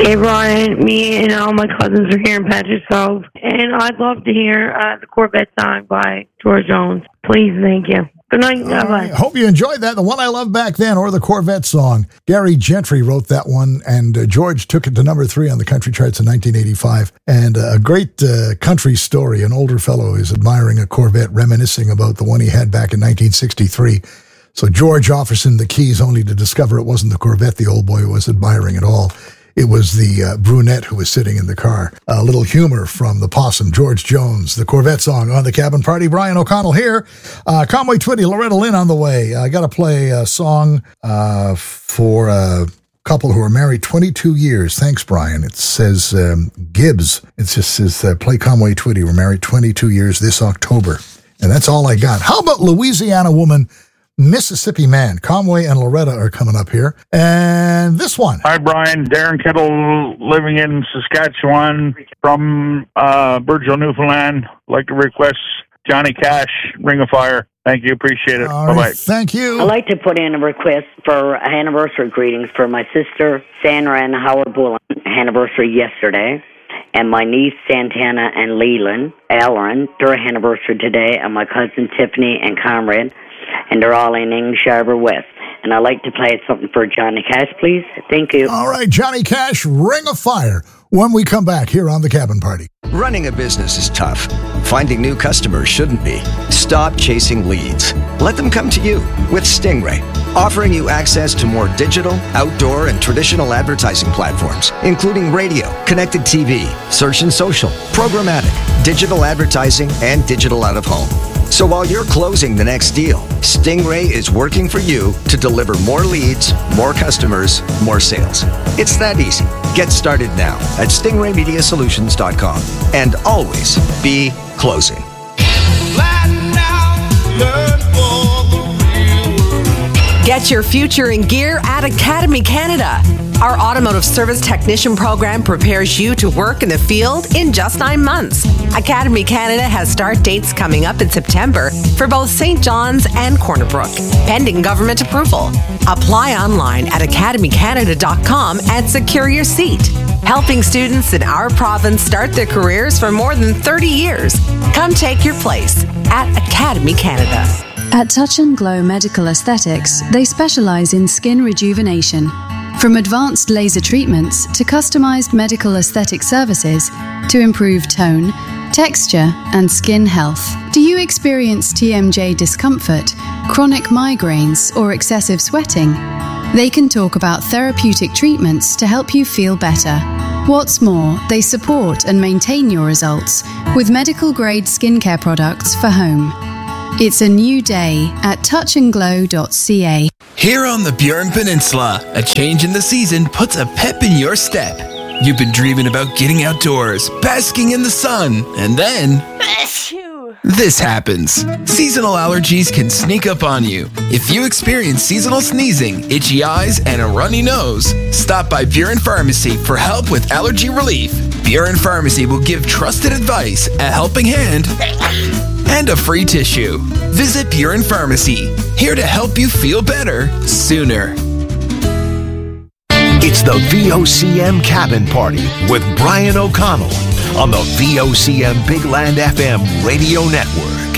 Hey, Brian, me and all my cousins are here in Patrick's Cove, and I'd love to hear the Corvette song by George Jones. Please, thank you. Good night. Bye-bye. Hope you enjoyed that. The One I Loved Back Then, or the Corvette song. Gary Gentry wrote that one, and George took it to number 3 on the country charts in 1985. And a great country story. An older fellow is admiring a Corvette, reminiscing about the one he had back in 1963. So George offers him the keys only to discover it wasn't the Corvette the old boy was admiring at all. It was the brunette who was sitting in the car. A little humor from the Possum, George Jones, the Corvette song on the Cabin Party. Brian O'Connell here. Conway Twitty, Loretta Lynn on the way. I got to play a song for a couple who are married 22 years. Thanks, Brian. It says Gibbs. It just says play Conway Twitty. We're married 22 years this October. And that's all I got. How about Louisiana Woman, Mississippi Man? Conway and Loretta are coming up here. And this one. Hi, Brian. Darren Kettle, living in Saskatchewan from Burgeville, Newfoundland. Like to request Johnny Cash, Ring of Fire. Thank you. Appreciate it. All Bye-bye. right, thank you. I'd like to put in a request for anniversary greetings for my sister, Sandra and Howard Bullen, anniversary yesterday, and my niece, Santana and Leland Aaron, their anniversary today, and my cousin Tiffany and Conrad, and they're all in English Harbor West. And I'd like to play something for Johnny Cash, please. Thank you. All right, Johnny Cash, Ring of Fire, when we come back here on the Cabin Party. Running a business is tough. Finding new customers shouldn't be. Stop chasing leads. Let them come to you with Stingray, offering you access to more digital, outdoor, and traditional advertising platforms, including radio, connected TV, search and social, programmatic, digital advertising, and digital out-of-home. So while you're closing the next deal, Stingray is working for you to deliver more leads, more customers, more sales. It's that easy. Get started now at stingraymediasolutions.com and always be closing. Get your future in gear at Academy Canada. Our automotive service technician program prepares you to work in the field in just 9 months. Academy Canada has start dates coming up in September for both St. John's and Corner Brook, pending government approval. Apply online at academycanada.com and secure your seat. Helping students in our province start their careers for more than 30 years. Come take your place at Academy Canada. At Touch and Glow Medical Aesthetics, they specialize in skin rejuvenation. From advanced laser treatments to customized medical aesthetic services to improve tone, texture, and skin health. Do you experience TMJ discomfort, chronic migraines, or excessive sweating? They can talk about therapeutic treatments to help you feel better. What's more, they support and maintain your results with medical-grade skincare products for home. It's a new day at touchandglow.ca. Here on the Burin Peninsula, a change in the season puts a pep in your step. You've been dreaming about getting outdoors, basking in the sun, and then this happens. Seasonal allergies can sneak up on you. If you experience seasonal sneezing, itchy eyes, and a runny nose, stop by Burin Pharmacy for help with allergy relief. Burin Pharmacy will give trusted advice, a helping hand, and a free tissue. Visit Burin Pharmacy, here to help you feel better sooner. It's the VOCM Cabin Party with Brian O'Connell on the VOCM Big Land FM radio network.